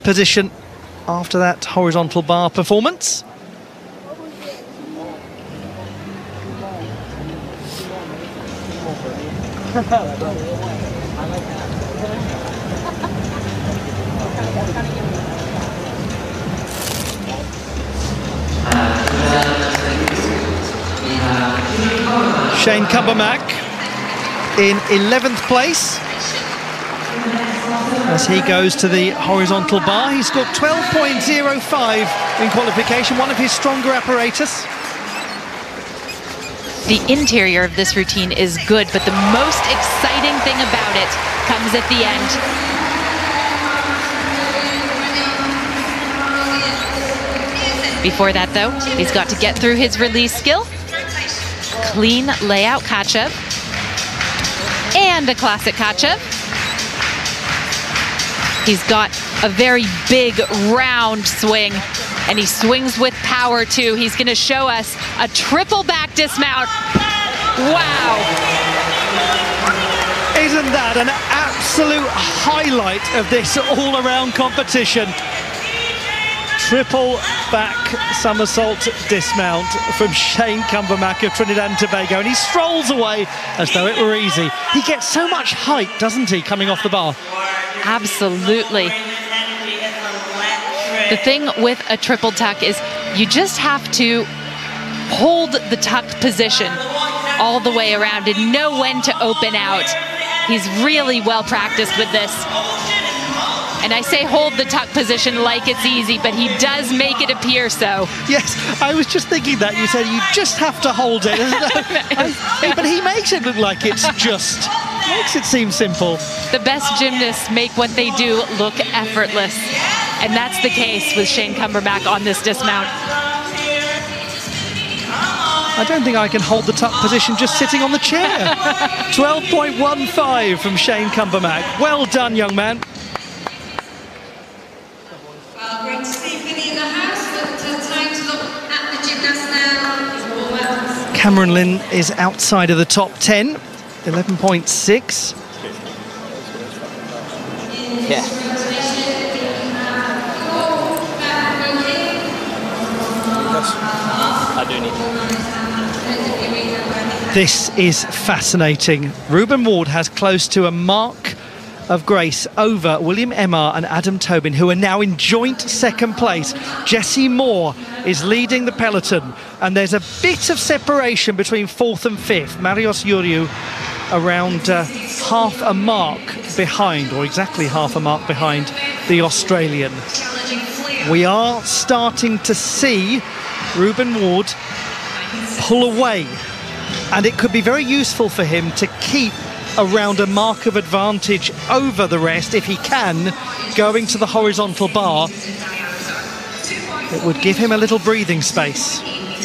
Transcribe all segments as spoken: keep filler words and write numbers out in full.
position after that horizontal bar performance. Shane Cumbermack in eleventh place as he goes to the horizontal bar. He's got twelve point oh five in qualification, one of his stronger apparatus. The interior of this routine is good, but the most exciting thing about it comes at the end. Before that, though, he's got to get through his release skill. Clean layout Kachev. And a classic Kachev. He's got a very big round swing, and he swings with power too. He's going to show us a triple back dismount. Wow. Isn't that an absolute highlight of this all-around competition? Triple back somersault dismount from Shane Cumbermack of Trinidad and Tobago, and he strolls away as though it were easy. He gets so much height, doesn't he, coming off the bar? Absolutely. The thing with a triple tuck is you just have to hold the tuck position all the way around and know when to open out. He's really well practiced with this. And I say hold the tuck position like it's easy, but he does make it appear so. Yes, I was just thinking that. You said you just have to hold it. I, but he makes it look like it's just, makes it seem simple. The best gymnasts make what they do look effortless. And that's the case with Shane Cumbermack on this dismount. I don't think I can hold the tuck position just sitting on the chair. twelve point one five from Shane Cumbermack. Well done, young man. Well, great to see Vinny in the house, but uh, time to look at the gymnast now. Cameron Lynn is outside of the top ten, eleven point six. Yeah. I do need that. This is fascinating. Ruben Ward has close to a mark of grace over William Emar and Adam Tobin, who are now in joint second place. Jesse Moore is leading the peloton, and there's a bit of separation between fourth and fifth. Marios Yuriu around uh, half a mark behind, or exactly half a mark behind the Australian. We are starting to see Ruben Ward pull away, and it could be very useful for him to keep around a mark of advantage over the rest if he can, going to the horizontal bar. It would give him a little breathing space.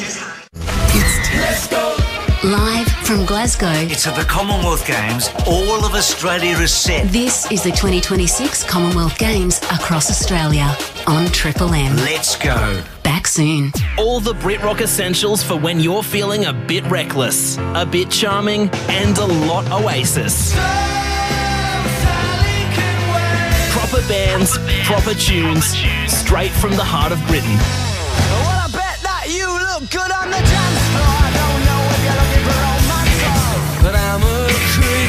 Live from Glasgow. It's at the Commonwealth Games. All of Australia is set. This is the twenty twenty-six Commonwealth Games across Australia on Triple M. Let's go. Back soon. All the BritRock essentials for when you're feeling a bit reckless, a bit charming, and a lot Oasis. Proper bands, proper tunes, straight from the heart of Britain. Well, I bet that you look good on the dance floor. I don't know if you're looking for romance, but I'm a creep.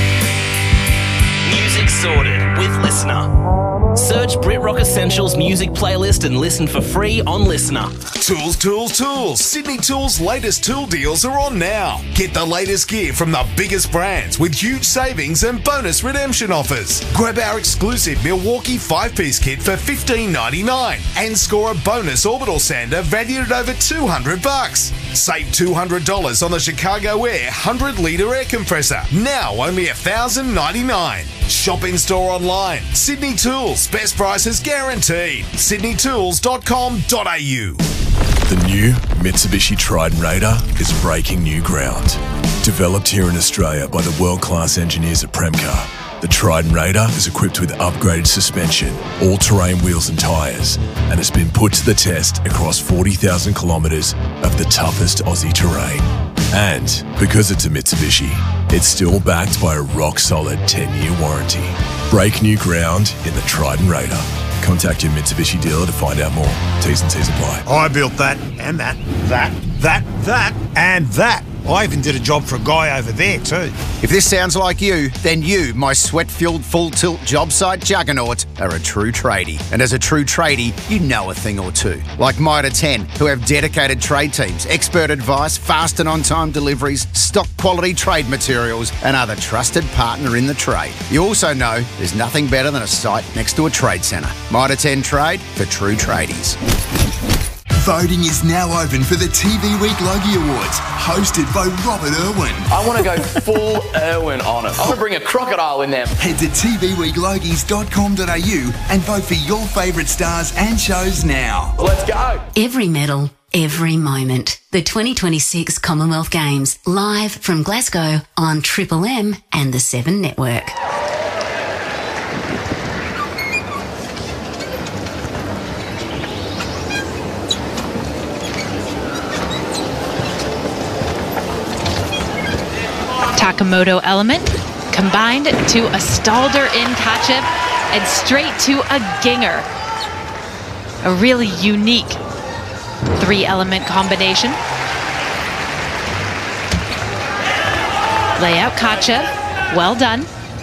Music sorted with Listener. Search BritRock Essentials music playlist and listen for free on Listener. Tools, tools, tools. Sydney Tools' latest tool deals are on now. Get the latest gear from the biggest brands with huge savings and bonus redemption offers. Grab our exclusive Milwaukee five-piece kit for fifteen ninety-nine and score a bonus orbital sander valued at over two hundred bucks. Save two hundred dollars on the Chicago Air one hundred litre air compressor. Now only one thousand ninety-nine dollars. Shop in store online. Sydney Tools. Best prices guaranteed. sydney tools dot com dot a u. The new Mitsubishi Triton Raider is breaking new ground. Developed here in Australia by the world-class engineers at Premcar, the Triton Raider is equipped with upgraded suspension, all-terrain wheels and tyres, and has been put to the test across forty thousand kilometres of the toughest Aussie terrain. And because it's a Mitsubishi, it's still backed by a rock-solid ten-year warranty. Break new ground in the Triton Raider. Contact your Mitsubishi dealer to find out more. T's and C's apply. I built that, and that, that, that, that, and that. I even did a job for a guy over there too. If this sounds like you, then you, my sweat-filled full-tilt job site juggernaut, are a true tradie. And as a true tradie, you know a thing or two. Like Mitre ten, who have dedicated trade teams, expert advice, fast and on-time deliveries, stock quality trade materials, and are the trusted partner in the trade. You also know there's nothing better than a site next to a trade centre. Mitre ten Trade for true tradies. Voting is now open for the T V Week Logie Awards, hosted by Robert Irwin. I want to go full Irwin on it. I want to bring a crocodile in there. Head to t v week logies dot com dot a u and vote for your favourite stars and shows now. Let's go. Every medal, every moment. The twenty twenty-six Commonwealth Games, live from Glasgow on Triple M and the Seven Network. Takamoto element combined to a Stalder in Kachev and straight to a Ginger. A really unique three-element combination. Layout Kachev, well done.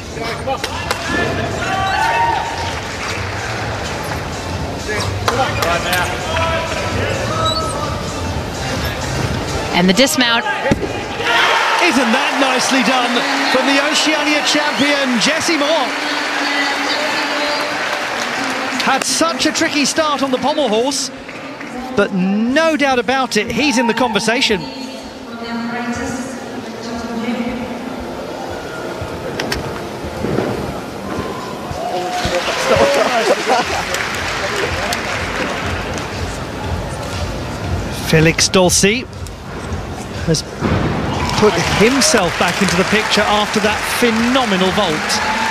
And the dismount. Isn't that nicely done from the Oceania champion, Jessie Moore? Had such a tricky start on the pommel horse, but no doubt about it, he's in the conversation. Felix Dolci has put himself back into the picture after that phenomenal vault.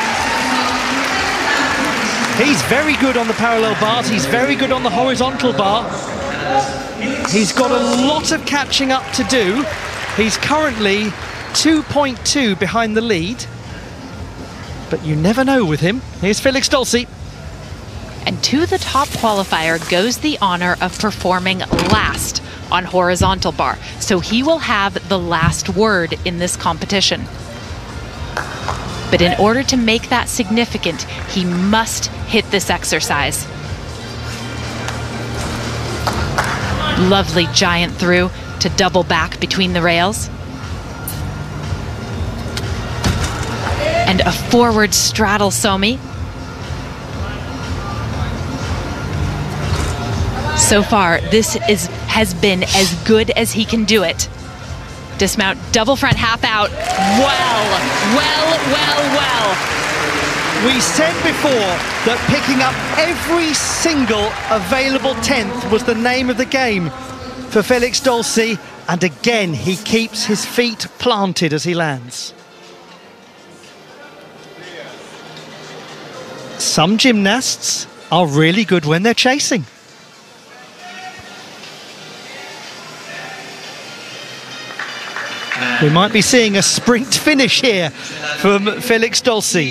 He's very good on the parallel bars, he's very good on the horizontal bar. He's got a lot of catching up to do. He's currently two point two behind the lead, but you never know with him. Here's Felix Dolci. And to the top qualifier goes the honor of performing last on horizontal bar. So he will have the last word in this competition. But in order to make that significant, he must hit this exercise. Lovely giant through to double back between the rails. And a forward straddle Somi. So far, this is has been as good as he can do it. Dismount, double front half out. Well, well, well, well. We said before that picking up every single available tenth was the name of the game for Felix Dolci, and again he keeps his feet planted as he lands. Some gymnasts are really good when they're chasing. We might be seeing a sprint finish here from Felix Dolci.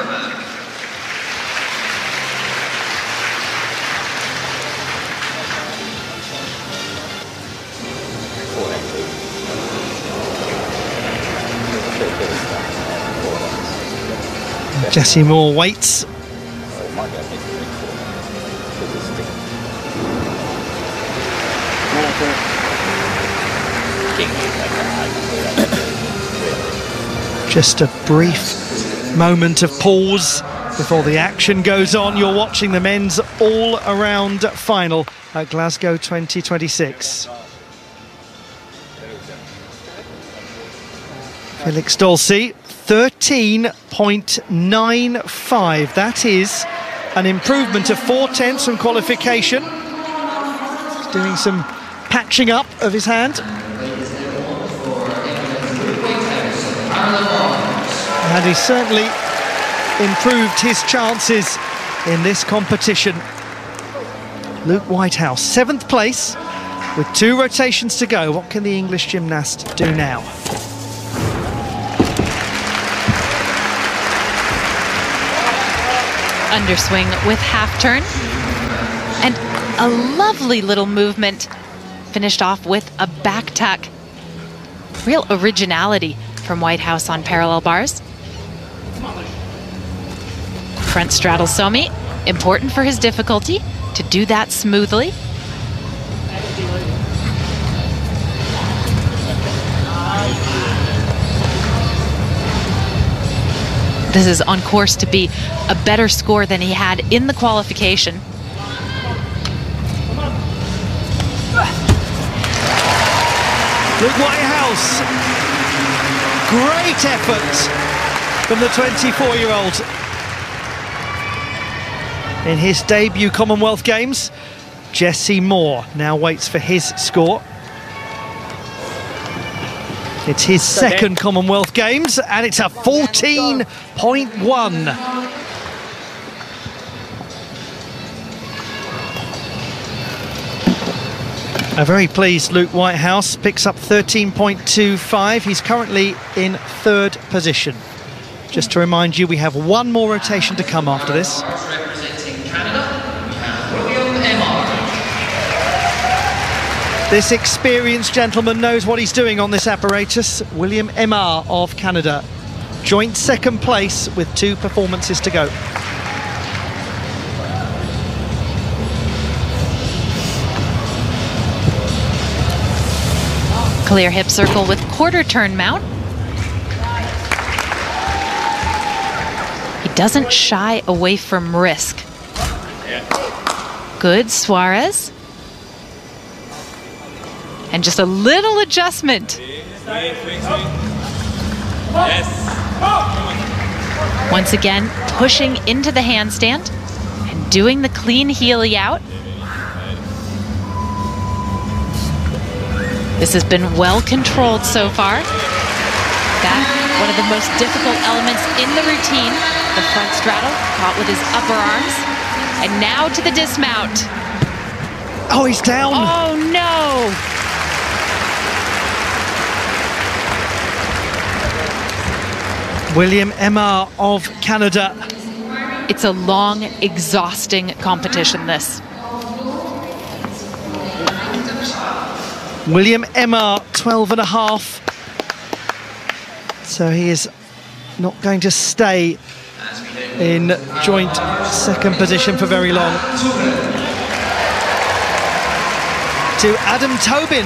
Jessie Moore waits. Just a brief moment of pause before the action goes on. You're watching the men's all-around final at Glasgow twenty twenty-six. Felix Dolci, thirteen point nine five. That is an improvement of four tenths from qualification. He's doing some patching up of his hand. And he's certainly improved his chances in this competition. Luke Whitehouse, seventh place with two rotations to go. What can the English gymnast do now? A underswing with half turn. And a lovely little movement. Finished off with a back tuck. Real originality from Whitehouse on parallel bars. Front straddle Somi, important for his difficulty to do that smoothly. This is on course to be a better score than he had in the qualification. Luke Whitehouse, great effort from the twenty-four-year-old. In his debut Commonwealth Games, Jesse Moore now waits for his score. It's his second Commonwealth Games, and it's a fourteen point one. A very pleased Luke Whitehouse picks up thirteen point two five. He's currently in third position. Just to remind you, we have one more rotation to come after this. This experienced gentleman knows what he's doing on this apparatus. William Emar of Canada. Joint second place with two performances to go. Clear hip circle with quarter turn mount. He doesn't shy away from risk. Good, Suarez. And just a little adjustment. Once again, pushing into the handstand and doing the clean heely out. This has been well controlled so far. That, one of the most difficult elements in the routine, the front straddle, caught with his upper arms. And now to the dismount. Oh, he's down. Oh, no. William Emar of Canada. It's a long, exhausting competition, this. William Emar, twelve and a half. So he is not going to stay in joint second position for very long. To Adam Tobin.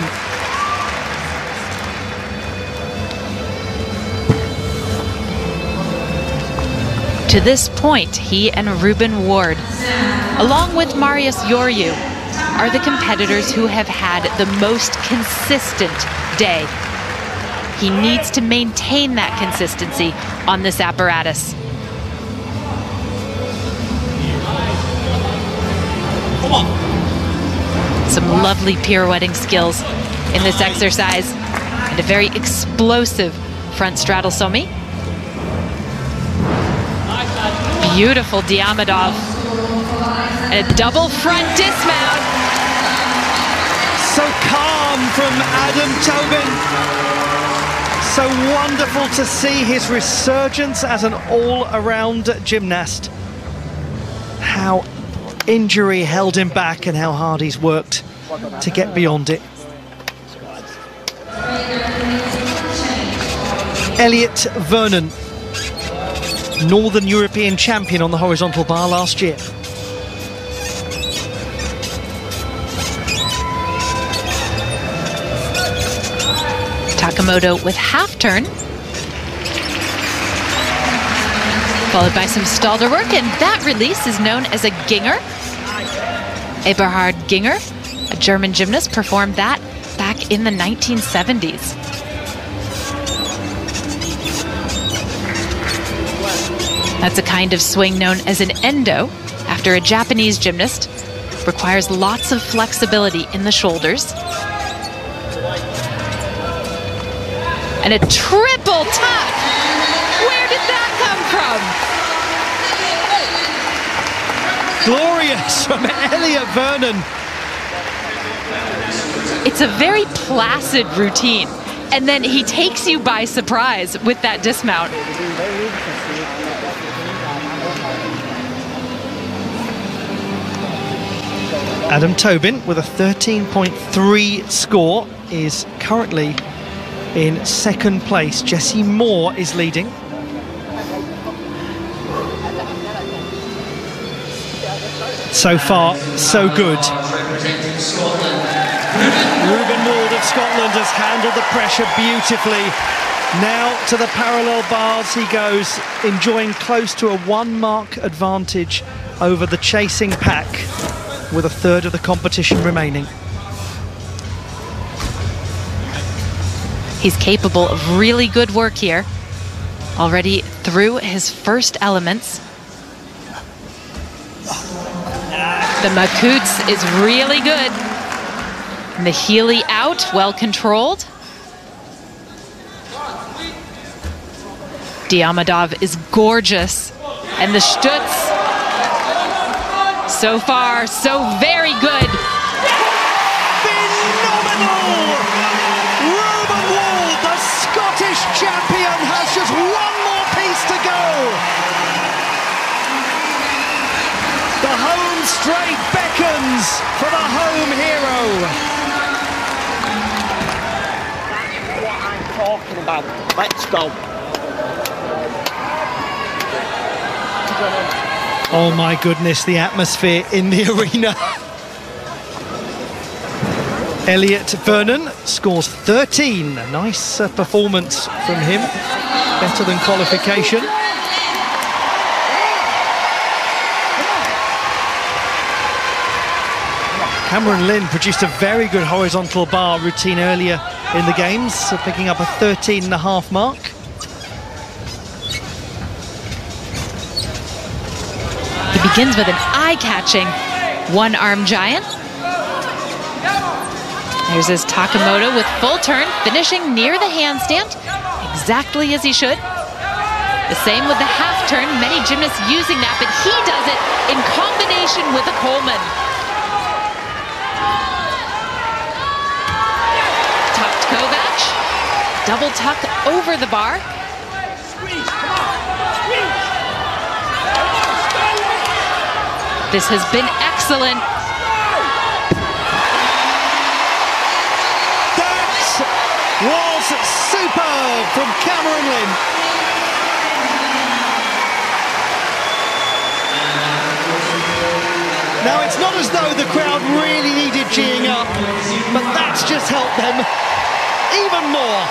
To this point, he and Ruben Ward, along with Marius Yoryu, are the competitors who have had the most consistent day. He needs to maintain that consistency on this apparatus. Come on. Some lovely pirouetting skills in this exercise, and a very explosive front straddle Somi. Beautiful Diamidov. And a double front dismount. So calm from Adam Tobin. So wonderful to see his resurgence as an all-around gymnast. How injury held him back and how hard he's worked to get beyond it. Elliot Vernon, Northern European champion on the horizontal bar last year. Takamoto with half turn. Followed by some Stalder work, and that release is known as a Ginger. Eberhard Ginger, a German gymnast, performed that back in the nineteen seventies. That's a kind of swing known as an endo, after a Japanese gymnast. Requires lots of flexibility in the shoulders. And a triple tuck! Where did that come from? Glorious from Elliot Vernon. It's a very placid routine, and then he takes you by surprise with that dismount. Adam Tobin with a thirteen point three score is currently in second place. Jesse Moore is leading. So far, so good. Ruben Ward of Scotland has handled the pressure beautifully. Now to the parallel bars he goes, enjoying close to a one-mark advantage over the chasing pack, with a third of the competition remaining. He's capable of really good work here. Already through his first elements. The Makut's is really good. And the Healy out, well controlled. Diamondov is gorgeous. And the Stutz, so far, so very good. Phenomenal! Ruben Ward, the Scottish champion, has just one more piece to go. The home straight beckons for the home hero. That's what I'm talking about. Let's go. Oh my goodness, the atmosphere in the arena. Elliot Vernon scores thirteen. A nice uh, performance from him. Better than qualification. Cameron Lynn produced a very good horizontal bar routine earlier in the games, so picking up a thirteen and a half mark. He begins with an eye-catching one-arm giant. There's his Takamoto with full turn, finishing near the handstand, exactly as he should. The same with the half turn, many gymnasts using that, but he does it in combination with a Coleman. Tucked Kovac, double tuck over the bar. This has been excellent. That was superb from Cameron Lynn. Now, it's not as though the crowd really needed geeing up, but that's just helped them even more.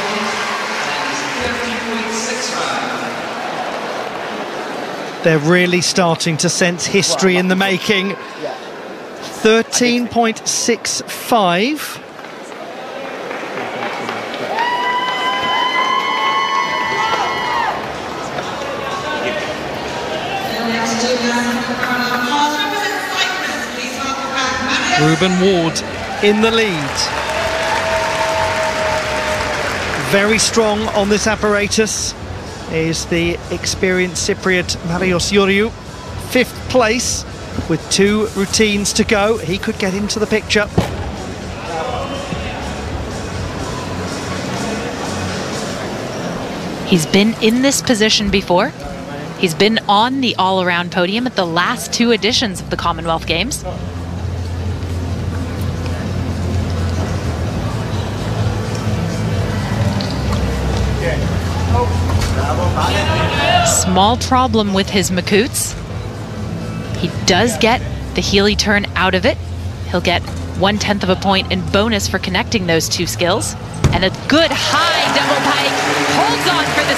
They're really starting to sense history in the making. thirteen point six five. Ruben Ward in the lead. Very strong on this apparatus is the experienced Cypriot Marios Ioriu. Fifth place with two routines to go. He could get into the picture. He's been in this position before. He's been on the all-around podium at the last two editions of the Commonwealth Games. Small problem with his Makut's. He does get the Healy turn out of it. He'll get one-tenth of a point in bonus for connecting those two skills. And a good high double pike. Holds on for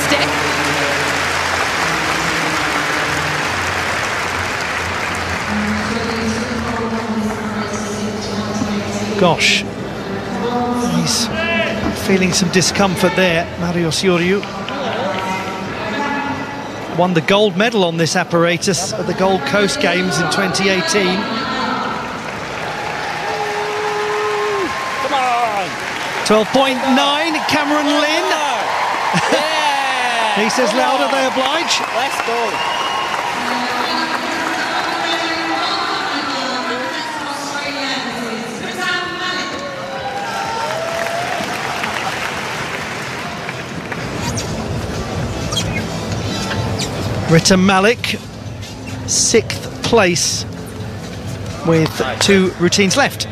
the stick. Gosh, he's feeling some discomfort there, Marios Ioriu. Won the gold medal on this apparatus at the Gold Coast Games in twenty eighteen. Come on! twelve point nine, Cameron Lynn. Yeah! He says Come louder, on. they oblige. Let's go. Rita Malik, sixth place with two routines left.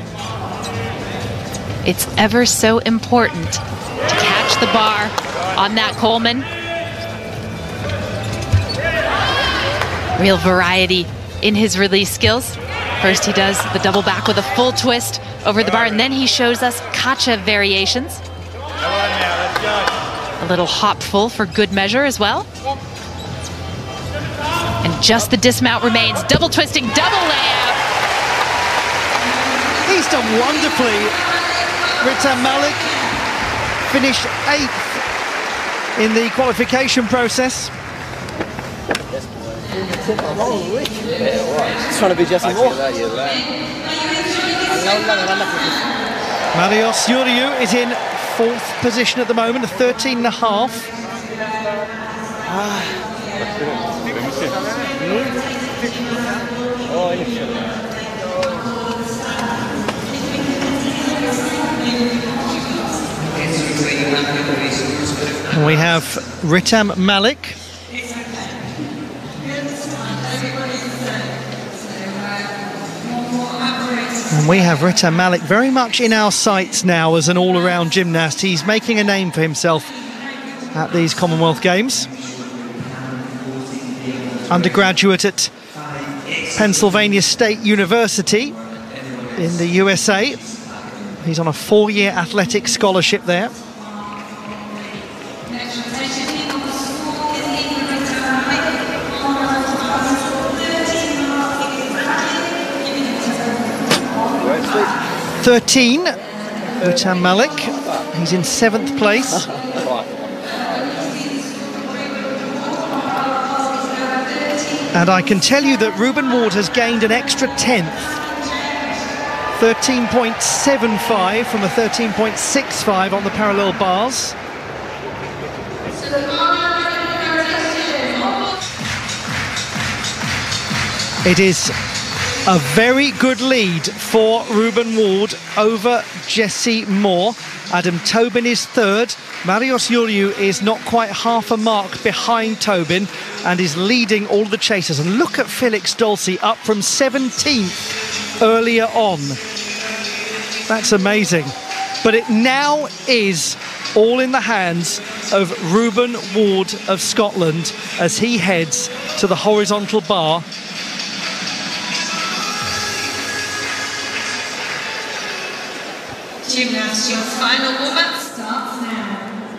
It's ever so important to catch the bar on that Coleman. Real variety in his release skills. First he does the double back with a full twist over the bar, and then he shows us Kacha variations. A little hop full for good measure as well. And just the dismount remains. Double twisting, double layout. He's done wonderfully. Ritam Malik finished eighth in the qualification process. Just trying to be Jesse Moore. Marios Yuriu is in fourth position at the moment, a thirteen and a half. And we have Ritam Malik. And we have Ritam Malik very much in our sights now as an all-around gymnast. He's making a name for himself at these Commonwealth Games. Undergraduate at Pennsylvania State University in the U S A. He's on a four-year athletic scholarship there. thirteen, Ritam Malik. He's in seventh place. And I can tell you that Ruben Ward has gained an extra tenth. thirteen point seven five from a thirteen point six five on the parallel bars. It is a very good lead for Ruben Ward over Jesse Moore. Adam Tobin is third. Marios Yuriu is not quite half a mark behind Tobin and is leading all the chasers. And look at Felix Dulce up from seventeenth earlier on. That's amazing. But it now is all in the hands of Ruben Ward of Scotland as he heads to the horizontal bar. Gymnasts, your final warm-up starts now.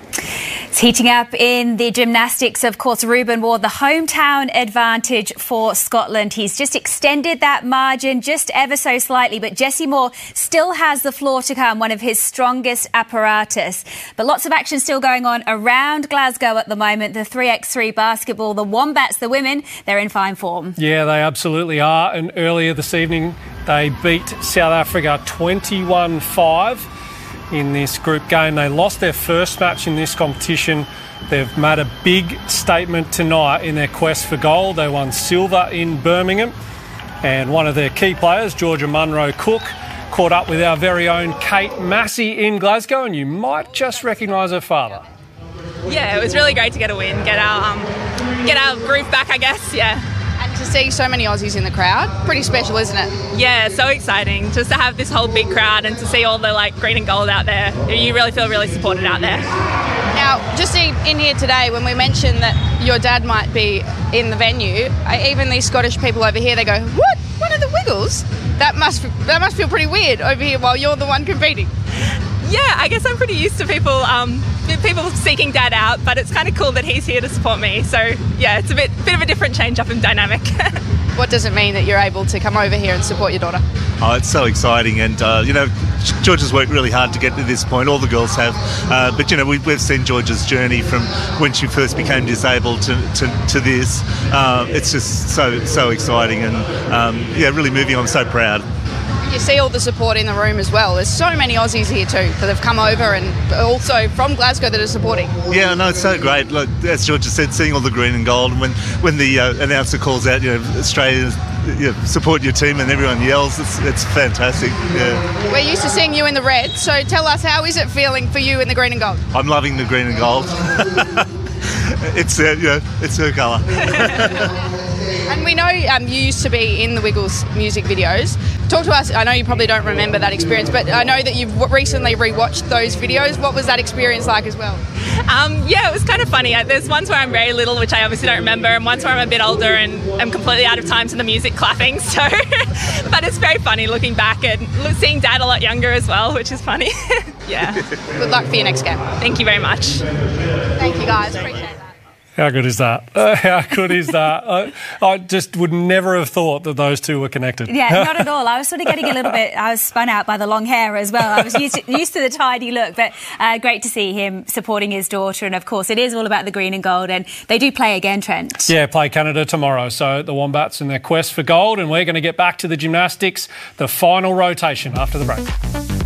It's heating up in the gymnastics, of course. Ruben Ward, the hometown advantage for Scotland. He's just extended that margin just ever so slightly, but Jesse Moore still has the floor to come, one of his strongest apparatus. But lots of action still going on around Glasgow at the moment. The three by three basketball, the Wombats, the women, they're in fine form. Yeah, they absolutely are. And earlier this evening, they beat South Africa twenty-one five in this group game. They lost their first match in this competition. They've made a big statement tonight in their quest for gold. They won silver in Birmingham. And one of their key players, Georgia Munro-Cook, caught up with our very own Kate Massey in Glasgow, and you might just recognise her father. Yeah, it was really great to get a win, get our, um, get our groove back, I guess, yeah. And to see so many Aussies in the crowd, pretty special, isn't it? Yeah, so exciting just to have this whole big crowd and to see all the like green and gold out there. You really feel really supported out there. Now, just in here today, when we mentioned that your dad might be in the venue, even these Scottish people over here, they go, "What? One of the Wiggles? That must that must feel pretty weird over here while you're the one competing." Yeah, I guess I'm pretty used to people um, people seeking Dad out, but it's kind of cool that he's here to support me. So yeah, it's a bit bit of a different change up in dynamic. What does it mean that you're able to come over here and support your daughter? Oh, it's so exciting, and uh, you know, Georgia's worked really hard to get to this point. All the girls have, uh, but you know, we, we've seen Georgia's journey from when she first became disabled to to, to this. Uh, it's just so so exciting, and um, yeah, really moving. I'm so proud. You see all the support in the room as well. There's so many Aussies here too that have come over and also from Glasgow that are supporting. Yeah, no, it's so great. Look, as Georgia said, seeing all the green and gold, and when when the uh, announcer calls out, you know, Australia, you know, support your team, and everyone yells, it's, it's fantastic. Yeah. We're used to seeing you in the red, so tell us, how is it feeling for you in the green and gold? I'm loving the green and gold. It's uh, you know, it's her colour. And we know um, you used to be in the Wiggles music videos. Talk to us, I know you probably don't remember that experience, but I know that you've w- recently rewatched those videos. What was that experience like as well? Um, yeah, it was kind of funny. There's ones where I'm very little, which I obviously don't remember, and ones where I'm a bit older and I'm completely out of time to the music clapping. So, but it's very funny looking back and seeing Dad a lot younger as well, which is funny. Yeah. Good luck for your next game. Thank you very much. Thank you, guys. Appreciate it. How good is that? Uh, how good is that? I, I just would never have thought that those two were connected. Yeah, not at all. I was sort of getting a little bit, I was spun out by the long hair as well. I was used to, used to the tidy look, but uh, great to see him supporting his daughter. And of course, it is all about the green and gold. And they do play again, Trent. Yeah, play Canada tomorrow. So the Wombats in their quest for gold. And we're going to get back to the gymnastics, the final rotation after the break.